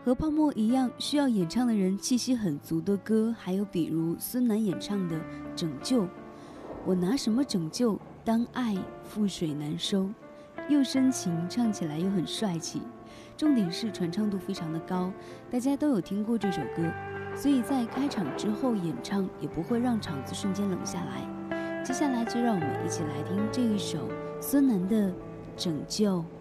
和泡沫一样，需要演唱的人气息很足的歌，还有比如孙楠演唱的《拯救》。我拿什么拯救？当爱覆水难收，又深情，唱起来又很帅气。重点是传唱度非常的高，大家都有听过这首歌，所以在开场之后演唱也不会让场子瞬间冷下来。接下来就让我们一起来听这一首孙楠的《拯救》。